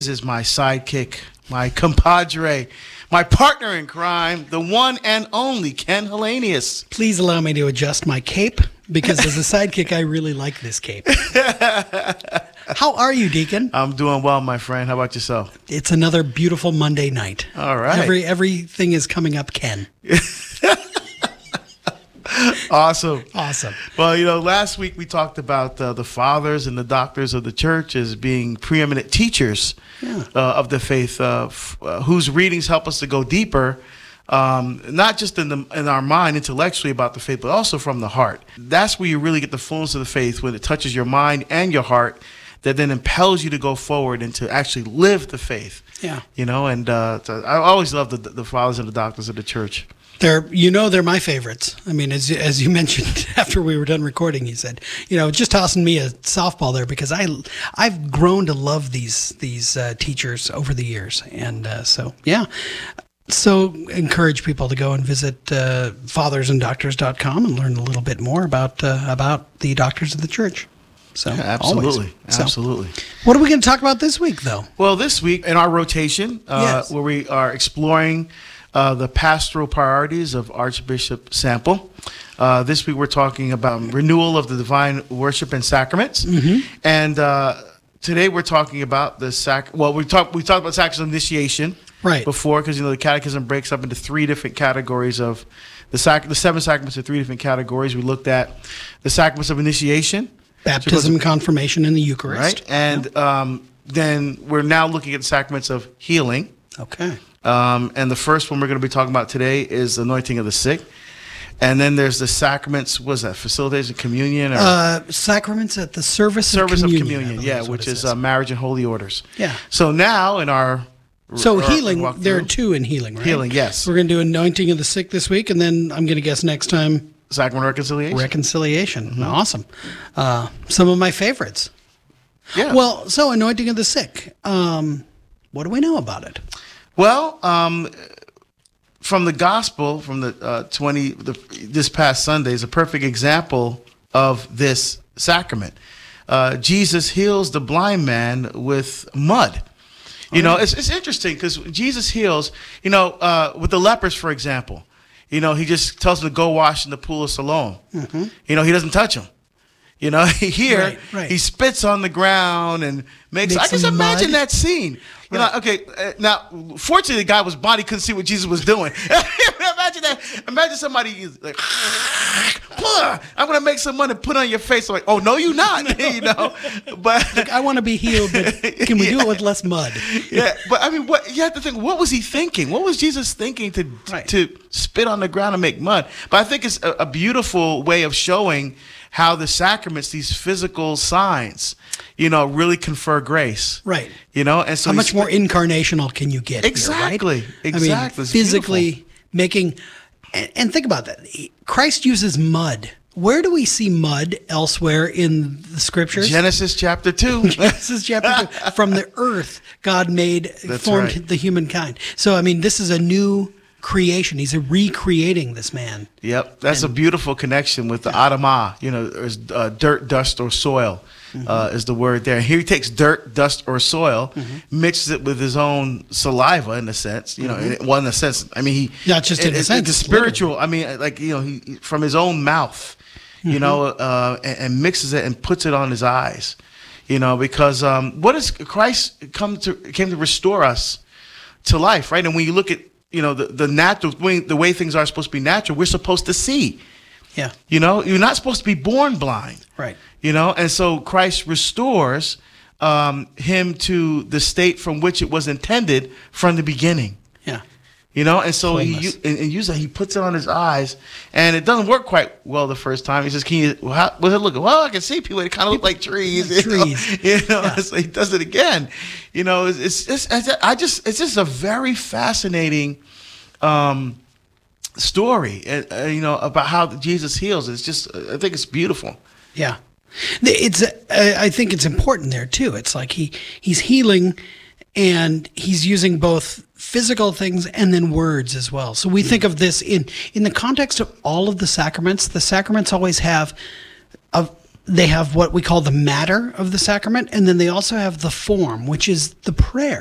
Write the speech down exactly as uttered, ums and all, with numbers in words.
This is my sidekick, my compadre, my partner in crime, the one and only Ken Hellenius. Please allow me to adjust my cape, because as a sidekick, I really like this cape. How are you, Deacon? I'm doing well, my friend. How about yourself? It's another beautiful Monday night. All right. Every Everything is coming up, Ken. Awesome. Awesome. Well, you know, last week we talked about uh, the fathers and the doctors of the church as being preeminent teachers yeah. uh, of the faith, uh, f- uh, whose readings help us to go deeper, um, not just in the in our mind intellectually about the faith, but also from the heart. That's where you really get the fullness of the faith, when it touches your mind and your heart, that then impels you to go forward and to actually live the faith. Yeah. You know, and uh, I always love the, the fathers and the doctors of the church. They're, you know, they're my favorites. I mean, as as you mentioned after we were done recording, you said, you know, just tossing me a softball there, because I I've grown to love these these uh, teachers over the years, and uh, so yeah. So encourage people to go and visit uh, fathers and doctors dot com and learn a little bit more about uh, about the doctors of the church. So yeah, absolutely, always. absolutely. So, what are we going to talk about this week, though? Well, this week in our rotation, uh, yes. where we are exploring Uh, the pastoral priorities of Archbishop Sample. Uh, this week we're talking about renewal of the divine worship and sacraments, mm-hmm. and uh, today we're talking about the sac. Well, we talked we talked about sacramental initiation right before, because you know the Catechism breaks up into three different categories of the sac. The seven sacraments are three different categories. We looked at the sacraments of initiation, baptism, confirmation, and the Eucharist. Right, and yeah. um, then we're now looking at the sacraments of healing. Okay. Um, and the first one we're going to be talking about today is the anointing of the sick. And then there's the sacraments, what is that, facilitation, communion? Or uh, sacraments at the service, service of communion. Service of communion, yeah, which is uh, marriage and holy orders. Yeah. So now in our... So our, healing, our there are two in healing, right? Healing, yes. We're going to do anointing of the sick this week, and then I'm going to guess next time... Sacrament of reconciliation. Reconciliation. Mm-hmm. Awesome. Uh, some of my favorites. Yeah. Well, so anointing of the sick. Um, what do we know about it? Well, um, from the gospel, from the uh, twenty, the, this past Sunday is a perfect example of this sacrament. Uh, Jesus heals the blind man with mud. You oh, know, yeah. it's it's interesting because Jesus heals. You know, uh, with the lepers, for example. You know, he just tells them to go wash in the pool of Siloam. Mm-hmm. You know, he doesn't touch them. You know, here right, right. he spits on the ground and makes. makes I just imagine mud. That scene. You right. know, okay. Uh, now, fortunately, the guy was blind; he couldn't see what Jesus was doing. Imagine that. Imagine somebody like, "I'm going to make some money, put on your face." I'm like, oh no, you're not. No. You know, but like, I want to be healed, but can we yeah. do it with less mud? Yeah, but I mean, what you have to think. What was he thinking? What was Jesus thinking to right. to spit on the ground and make mud? But I think it's a, a beautiful way of showing how the sacraments, these physical signs, you know, really confer grace. Right. You know, and so how much more incarnational can you get? Exactly. Here, right? Exactly. I mean, physically beautiful. making, and, and think about that. Christ uses mud. Where do we see mud elsewhere in the scriptures? Genesis chapter two. Genesis chapter two. From the earth, God made, That's formed right. the humankind. So, I mean, this is a new creation. He's recreating this man. Yep, that's and, a beautiful connection with the yeah. Adamah. You know, there's uh, dirt, dust, or soil mm-hmm. uh, is the word there. Here he takes dirt, dust, or soil, mm-hmm. mixes it with his own saliva, in a sense. You know, mm-hmm. well, in a sense, I mean, he not just in it, a sense, it's spiritual. I mean, like you know, he from his own mouth, you mm-hmm. know, uh, and, and mixes it and puts it on his eyes. You know, because um, what does Christ come to came to restore us to life, right? And when you look at you know, the, the natural way, the way things are supposed to be natural, we're supposed to see. Yeah. You know, you're not supposed to be born blind. Right. You know, and so Christ restores um, him to the state from which it was intended from the beginning. Yeah. You know, and so he Blameless. and, and usually he puts it on his eyes, and it doesn't work quite well the first time. He says, "Can you? Well, how, what's it look? Well, I can see people. They kind of look like trees. Like you know? trees. You know, Yeah. so he does it again. You know, it's, it's, it's I just it's just a very fascinating um, story. Uh, you know, about how Jesus heals. It's just I think it's beautiful. Yeah. It's. I think it's important there too. It's like he he's healing, and he's using both physical things and then words as well. So we think of this in in the context of all of the sacraments. The sacraments always have a they have what we call the matter of the sacrament, and then they also have the form, which is the prayer.